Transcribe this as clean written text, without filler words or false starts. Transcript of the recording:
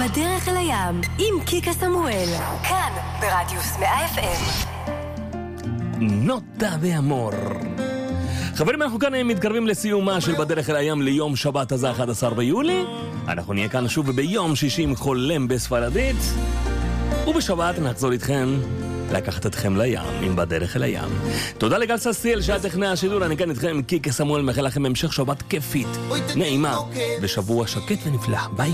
בדרך אל הים עם קיקה סמואל, כאן ברדיוס 100 FM. נוטה ואמור. חברים, אנחנו כאן מתקרבים לסיומה של בדרך אל הים ליום שבת הזה 11 ביולי. אנחנו נהיה כאן שוב ביום שישי עם חולם בספרדית, ובשבת נחזור איתכם לקחת אתכם לים עם בדרך אל הים. תודה לגל ססיאל שהיה טכנאי השידור. אני כאן איתכם, קיקה סמואל, מאחל לכם המשך שבת כיפית, נעימה ושבוע שקט ונפלא. ביי.